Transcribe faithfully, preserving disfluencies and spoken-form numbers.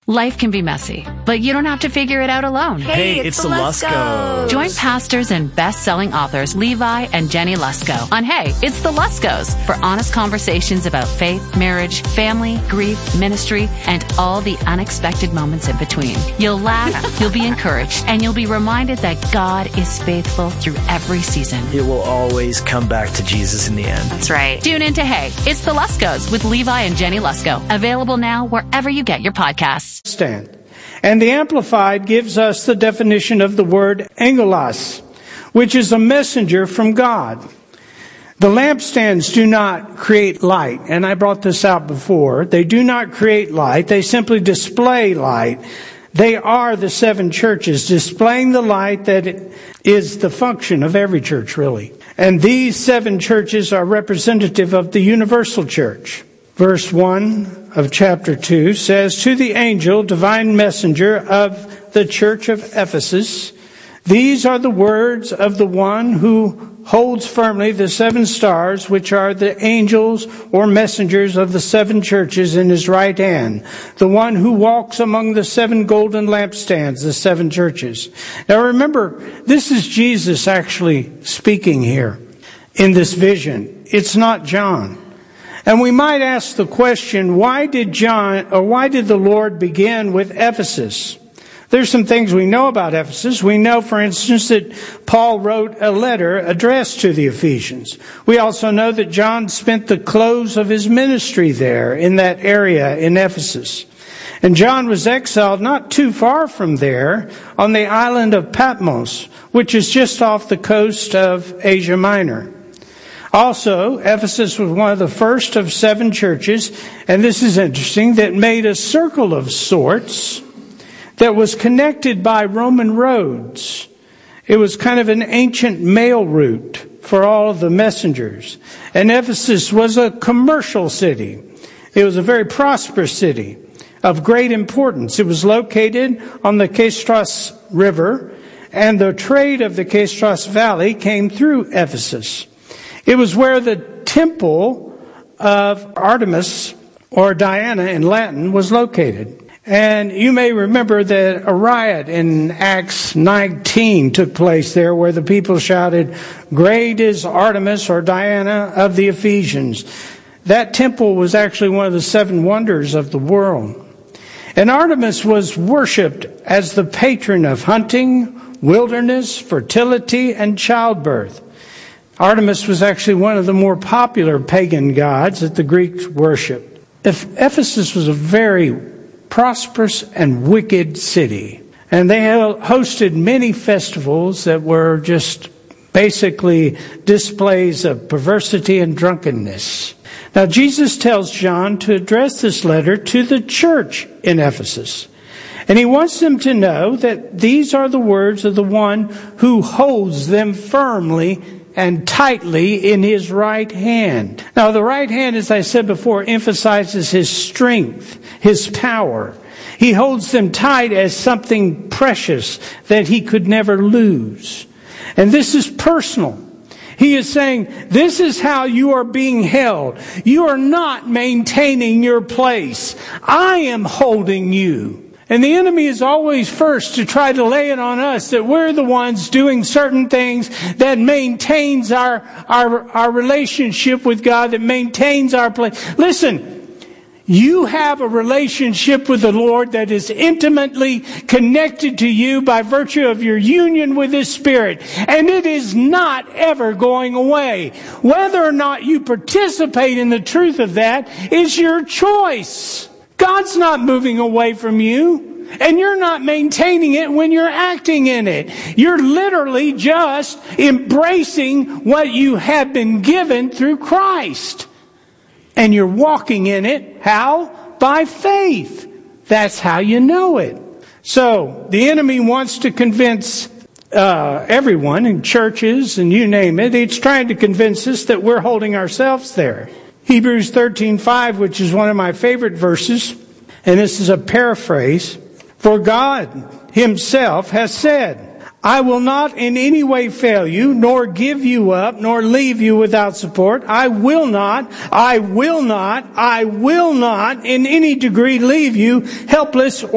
Life can be messy, but you don't have to figure it out alone. Hey, Hey, it's, it's the the Luskos. Join pastors and best-selling authors Levi and Jenny Lusko on Hey, It's the Luskos for honest conversations about faith, marriage, family, grief, ministry, and all the unexpected moments in between. You'll laugh, you'll be encouraged, and you'll be reminded that God is faithful through every season. It will always come back to Jesus in the end. That's right. Tune in to Hey, It's the Luskos with Levi and Jenny Lusko. Available now wherever you get your podcasts. Stand. And the Amplified gives us the definition of the word angelos, which is a messenger from God. The lampstands do not create light, and I brought this out before. They do not create light. They simply display light. They are the seven churches, displaying the light that is the function of every church, really. And these seven churches are representative of the universal church. Verse one of chapter two says, "To the angel, divine messenger of the church of Ephesus, these are the words of the one who holds firmly the seven stars, which are the angels or messengers of the seven churches in his right hand, the one who walks among the seven golden lampstands, the seven churches." Now remember, this is Jesus actually speaking here in this vision. It's not John. And we might ask the question, why did John, or why did the Lord begin with Ephesus? There's some things we know about Ephesus. We know, for instance, that Paul wrote a letter addressed to the Ephesians. We also know that John spent the close of his ministry there in that area in Ephesus. And John was exiled not too far from there on the island of Patmos, which is just off the coast of Asia Minor. Also, Ephesus was one of the first of seven churches, and this is interesting, that made a circle of sorts that was connected by Roman roads. It was kind of an ancient mail route for all of the messengers. And Ephesus was a commercial city. It was a very prosperous city of great importance. It was located on the Kestros River, and the trade of the Kestros Valley came through Ephesus. It was where the temple of Artemis, or Diana in Latin, was located. And you may remember that a riot in Acts nineteen took place there, where the people shouted, "Great is Artemis," or Diana of the Ephesians. That temple was actually one of the seven wonders of the world. And Artemis was worshipped as the patron of hunting, wilderness, fertility, and childbirth. Artemis was actually one of the more popular pagan gods that the Greeks worshipped. Ephesus was a very prosperous and wicked city, and they hosted many festivals that were just basically displays of perversity and drunkenness. Now, Jesus tells John to address this letter to the church in Ephesus, and he wants them to know that these are the words of the one who holds them firmly and tightly in his right hand. Now, the right hand, as I said before, emphasizes his strength, his power. He holds them tight as something precious that he could never lose. And this is personal. He is saying, this is how you are being held. You are not maintaining your place. I am holding you. And the enemy is always first to try to lay it on us that we're the ones doing certain things that maintains our, our, our relationship with God, that maintains our place. Listen, you have a relationship with the Lord that is intimately connected to you by virtue of your union with His Spirit. And it is not ever going away. Whether or not you participate in the truth of that is your choice. God's not moving away from you, and you're not maintaining it when you're acting in it. You're literally just embracing what you have been given through Christ. And you're walking in it. How? By faith. That's how you know it. So, the enemy wants to convince uh, everyone in churches and you name it. It's trying to convince us that we're holding ourselves there. Hebrews thirteen five, which is one of my favorite verses, and this is a paraphrase. For God Himself has said, I will not in any way fail you, nor give you up, nor leave you without support. I will not, I will not, I will not in any degree leave you helpless